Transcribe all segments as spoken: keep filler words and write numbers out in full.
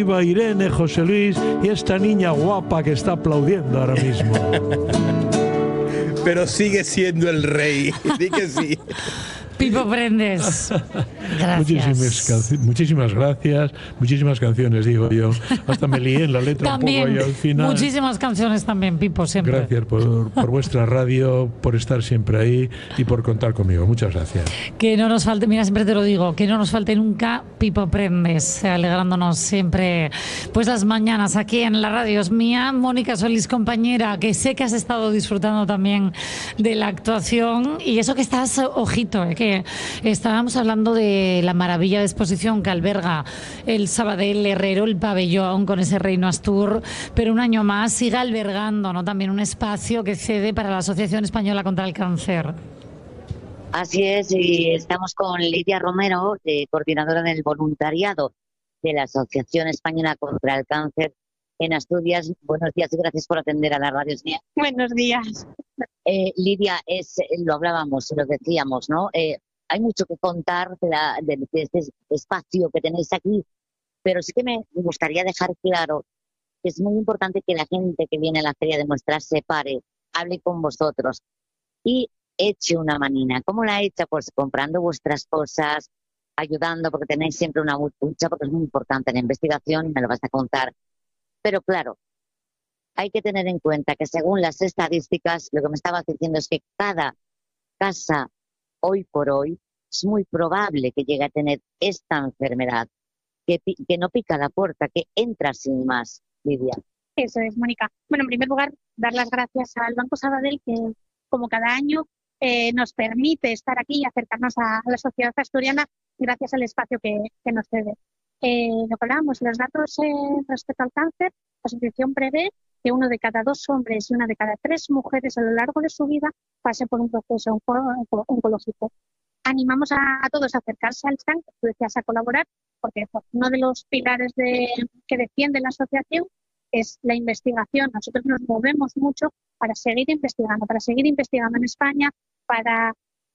Viva Irene, José Luis y esta niña guapa que está aplaudiendo ahora mismo. Pero sigue siendo el rey. Di que sí. Pipo Prendes. Gracias. Muchísimas, canci- muchísimas gracias. Muchísimas canciones, digo yo. Hasta me lié en la letra También, un poco ahí al final. muchísimas canciones también, Pipo, siempre. Gracias por, por vuestra radio, por estar siempre ahí y por contar conmigo. Muchas gracias. Que no nos falte, mira, siempre te lo digo, que no nos falte nunca Pipo Prendes, alegrándonos siempre pues las mañanas aquí en la radio. Es mía, Mónica Solís, compañera, que sé que has estado disfrutando también de la actuación y eso que estás, ojito, eh, que estábamos hablando de la maravilla de exposición que alberga el Sabadell Herrero, el pabellón con ese Reino Astur, pero un año más sigue albergando, ¿no?, también un espacio que cede para la Asociación Española contra el Cáncer. Así es, y estamos con Lidia Romero, eh, coordinadora del voluntariado de la Asociación Española contra el Cáncer en Asturias. Buenos días y gracias por atender a la radio. Es mía. Buenos días. Eh, Lidia, es, lo hablábamos, lo decíamos, ¿no? Eh, hay mucho que contar de, la, de, de este espacio que tenéis aquí, pero sí que me gustaría dejar claro que es muy importante que la gente que viene a la Feria de Muestras se pare, hable con vosotros y eche una manina. ¿Cómo la echa? Pues comprando vuestras cosas, ayudando, porque tenéis siempre una lucha, porque es muy importante la investigación, me lo vas a contar. Pero claro, hay que tener en cuenta que según las estadísticas, lo que me estabas diciendo es que cada casa, hoy por hoy, es muy probable que llegue a tener esta enfermedad, que, que no pica la puerta, que entra sin más, Lidia. Eso es, Mónica. Bueno, en primer lugar, dar las gracias al Banco Sabadell, que como cada año eh, nos permite estar aquí y acercarnos a, a la sociedad asturiana gracias al espacio que, que nos cede. Eh, lo que hablábamos, los datos eh, respecto al cáncer, la asociación prevé que uno de cada dos hombres y una de cada tres mujeres a lo largo de su vida pase por un proceso onco- oncológico. Animamos a, a todos a acercarse al S A N, tú decías, a colaborar, porque pues, uno de los pilares de, que defiende la asociación es la investigación. Nosotros nos movemos mucho para seguir investigando, para seguir investigando en España, para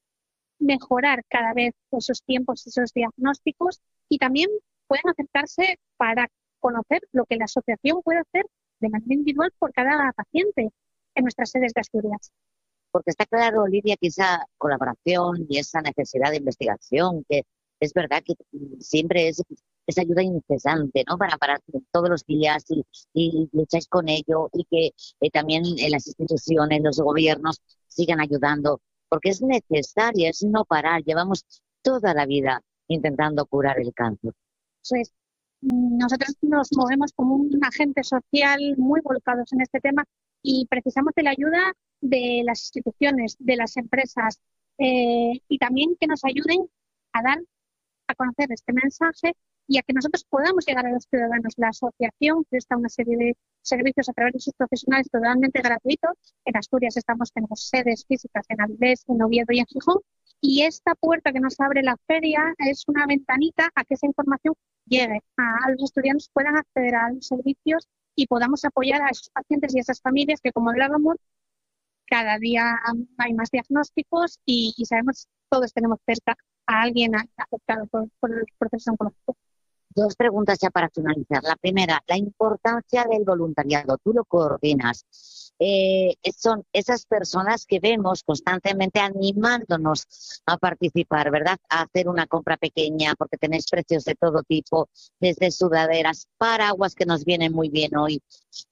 mejorar cada vez esos tiempos, esos diagnósticos, y también pueden acercarse para conocer lo que la asociación puede hacer de manera individual por cada paciente en nuestras sedes de Asturias. Porque está claro, Lidia, que esa colaboración y esa necesidad de investigación, que es verdad que siempre es esa ayuda incesante, ¿no? Para, para todos los días y, y lucháis con ello y que eh, también en las instituciones, los gobiernos sigan ayudando, porque es necesaria, es no parar. Llevamos toda la vida intentando curar el cáncer. Pues, nosotros nos movemos como un agente social muy volcados en este tema y precisamos de la ayuda de las instituciones, de las empresas eh, y también que nos ayuden a dar a conocer este mensaje y a que nosotros podamos llegar a los ciudadanos. La asociación presta una serie de servicios a través de sus profesionales totalmente gratuitos. En Asturias estamos, tenemos sedes físicas en Avilés, en Oviedo y en Gijón, y esta puerta que nos abre la feria es una ventanita a que esa información llegue a, a los estudiantes, puedan acceder a los servicios y podamos apoyar a esos pacientes y a esas familias que, como hablábamos, cada día hay más diagnósticos y, y sabemos, todos tenemos cerca a alguien afectado por, por el proceso oncológico. Dos preguntas ya para finalizar. La primera, la importancia del voluntariado. Tú lo coordinas. Eh, son esas personas que vemos constantemente animándonos a participar, ¿verdad? A hacer una compra pequeña, porque tenéis precios de todo tipo, desde sudaderas, paraguas, que nos vienen muy bien hoy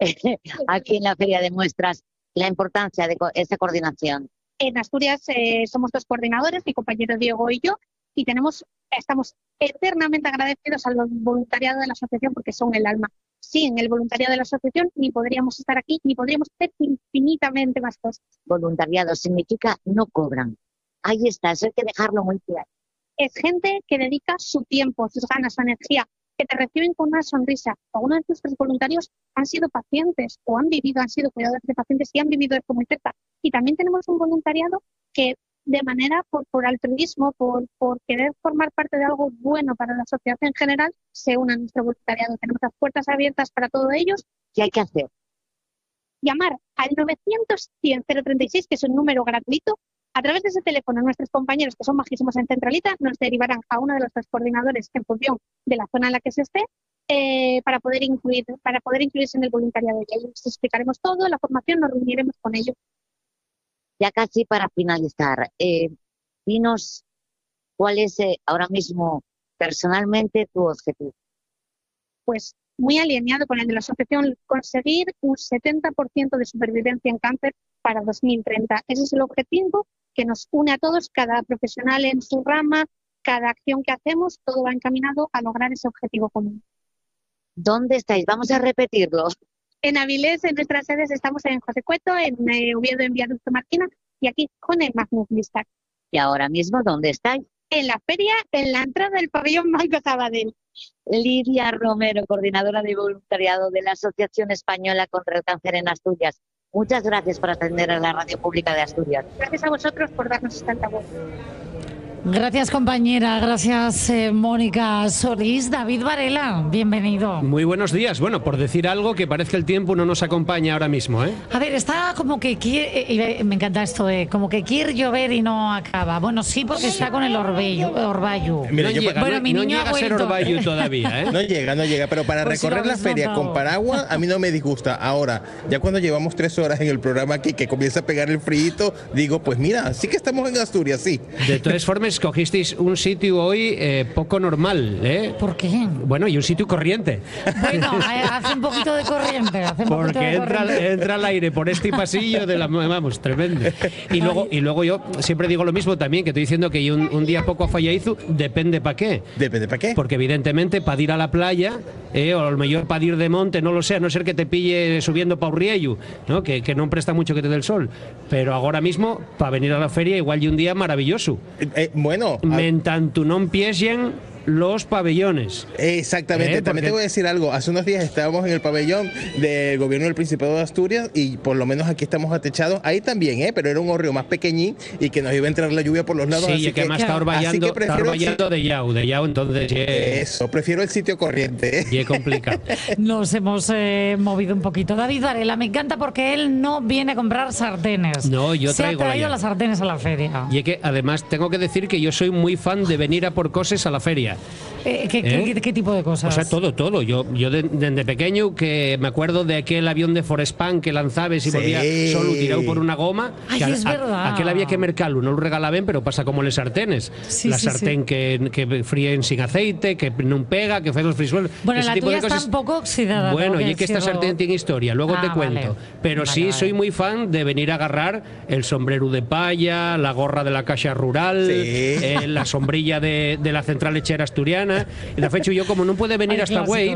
aquí en la Feria de Muestras. La importancia de co- esa coordinación. En Asturias eh, somos dos coordinadores, mi compañero Diego y yo, y tenemos, estamos eternamente agradecidos al voluntariado de la asociación porque son el alma. Sin el voluntariado de la asociación ni podríamos estar aquí, ni podríamos hacer infinitamente más cosas. Voluntariado significa no cobran. Ahí está, eso hay que dejarlo muy claro. Es gente que dedica su tiempo, sus ganas, su energía, que te reciben con una sonrisa. Algunos de nuestros voluntarios han sido pacientes o han vivido, han sido cuidadores de pacientes y han vivido esto muy cerca. Y también tenemos un voluntariado que de manera por, por altruismo, por, por querer formar parte de algo bueno para la sociedad en general, se une a nuestro voluntariado. Tenemos las puertas abiertas para todos ellos. ¿Qué hay que hacer? Llamar al novecientos cien cero treinta y seis, que es un número gratuito. A través de ese teléfono, nuestros compañeros, que son majísimos en Centralita, nos derivarán a uno de los tres coordinadores en función de la zona en la que se esté eh, para poder incluir, para poder incluirse en el voluntariado. Y ahí les explicaremos todo, la formación, nos reuniremos con ellos. Ya casi para finalizar, eh, dinos cuál es eh, ahora mismo personalmente tu objetivo. Pues muy alineado con el de la asociación, conseguir un setenta por ciento de supervivencia en cáncer para dos mil treinta. Ese es el objetivo que nos une a todos, cada profesional en su rama, cada acción que hacemos, todo va encaminado a lograr ese objetivo común. ¿Dónde estáis? Vamos a repetirlo. En Avilés, en nuestras sedes, estamos en José Cueto, en eh, Oviedo, en Viaducto Marquina, y aquí con el Magnus Vista. ¿Y ahora mismo dónde estáis? En la feria, en la entrada del pabellón Banco Sabadell. Lidia Romero, coordinadora de voluntariado de la Asociación Española contra el Cáncer en Asturias. Muchas gracias por atender a la Radio Pública de Asturias. Gracias a vosotros por darnos tanta voz. Gracias, compañera. Gracias, eh, Mónica Solís. David Varela, bienvenido. Muy buenos días. Bueno, por decir algo que parece que el tiempo no nos acompaña ahora mismo, ¿eh? A ver, está como que quiere, eh, me encanta esto de como que quiere llover y no acaba. Bueno, sí, porque está con el Orbayu. Orbayu. Mira, no yo- llega, Bueno, no- mi no niño ha llega a ser vuelto. Orbayu todavía, ¿eh? No llega, no llega, pero para Pues sí lo recorrer la habéis feria notado. con paraguas a mí no me disgusta. Ahora, ya cuando llevamos tres horas en el programa aquí que comienza a pegar el frío, digo, pues mira, sí que estamos en Asturias, sí. De todas formas, escogisteis un sitio hoy eh, poco normal, ¿eh? ¿Por qué? Bueno, y un sitio corriente. Bueno, eh, hace un poquito de corriente. Hace un poquito Porque de entra, corriente. entra al aire por este pasillo de la... Vamos, tremendo. Y luego, y luego yo siempre digo lo mismo también, que estoy diciendo que un, un día poco a fallaizu, depende para qué. Depende para qué. Porque evidentemente para ir a la playa, eh, o a lo mejor para ir de monte, no lo sé, a no ser que te pille subiendo para Urriellu, ¿no? Que, que no presta mucho que te dé el sol. Pero ahora mismo, para venir a la feria, igual y un día maravilloso. Eh, eh, bueno, a- Mentanto no empiecen los pabellones. exactamente. Eh, También porque- te voy a decir algo. Hace unos días estábamos en el pabellón del gobierno del Principado de Asturias y por lo menos aquí estamos atechados. Ahí también, ¿eh? Pero era un hórreo más pequeñín y que nos iba a entrar la lluvia por los lados. Sí, así y que además está así orvallando, que está prefiero el orvallando de Yao, de Yao, entonces ya Eso, prefiero el sitio corriente. ¿eh? ya es complicado. Nos hemos eh, movido un poquito. David Varela, me encanta porque él no viene a comprar sartenes. No, yo Se ha traigo la traído ya. las sartenes a la feria. Y es que además tengo que decir que yo soy muy fan de venir a por cosas a la feria. Eh, ¿qué, ¿Eh? qué, qué tipo de cosas? O sea, todo, todo. Yo, yo de- desde pequeño que me acuerdo de aquel avión de Forespan que lanzabes y Sí. volvía solo tirado por una goma. Ay, que a- es a- verdad. Aquel había que mercarlo, no lo regalaban, pero pasa como les sartenes. Sí, la sí, sartén sí. que, que fríen sin aceite, que no pega, que fue los frisuelos. Bueno, ese la tipo tuya de está cosas. un poco oxidada. Bueno, tengo y es que esta decirlo. sartén tiene historia, luego Ah, te vale. cuento. Pero Vale, sí, vale. soy muy fan de venir a agarrar el sombrero de palla, la gorra de la Caixa Rural, Sí. eh, la sombrilla de, de la Central Lechera Asturiana. Y de hecho, yo como no puede venir Hay hasta clásicos.